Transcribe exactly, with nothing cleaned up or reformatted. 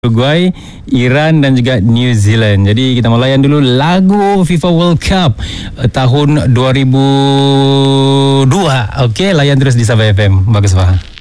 Uruguay, Iran dan juga New Zealand. Jadi kita mau layan dulu lagu FIFA World Cup uh, tahun dua ribu dua. Okey, layan terus di Sabah F M. Bagus, Faham.